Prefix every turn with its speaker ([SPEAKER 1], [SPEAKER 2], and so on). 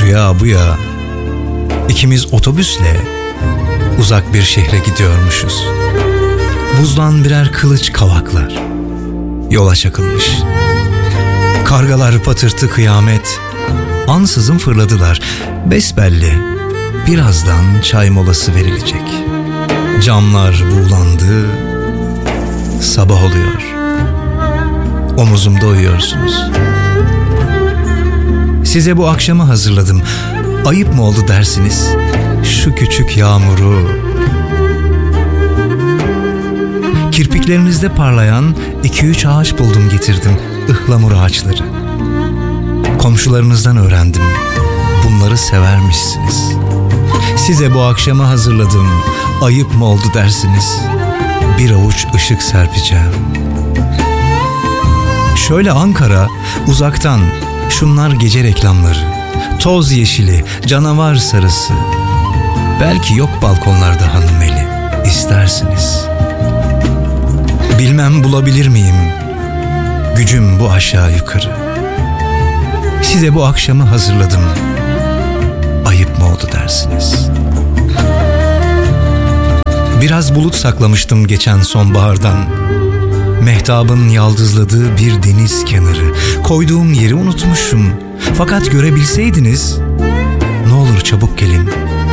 [SPEAKER 1] ya bu ya. İkimiz otobüsle uzak bir şehre gidiyormuşuz. Buzdan birer kılıç kavaklar. Yola çakılmış. Kargalar patırtı kıyamet. Ansızın fırladılar. Besbelli birazdan çay molası verilecek. Camlar buğulandı. Sabah oluyor. Omuzumda uyuyorsunuz. Size bu akşamı hazırladım. Ayıp mı oldu dersiniz? Şu küçük yağmuru. Kirpiklerinizde parlayan 2-3 ağaç buldum getirdim. Ihlamur ağaçları. Komşularınızdan öğrendim. Bunları severmişsiniz. Size bu akşamı hazırladım. Ayıp mı oldu dersiniz? Bir avuç ışık serpeceğim. Şöyle Ankara, uzaktan şunlar gece reklamları. Toz yeşili, canavar sarısı. Belki yok balkonlarda hanım eli. İstersiniz. Bilmem bulabilir miyim? Gücüm bu aşağı yukarı. Size bu akşamı hazırladım. Ayıp mı oldu dersiniz? Biraz bulut saklamıştım geçen sonbahardan. Mehtabın yaldızladığı bir deniz kenarı. Koyduğum yeri unutmuşum. Fakat görebilseydiniz, ne olur çabuk gelin.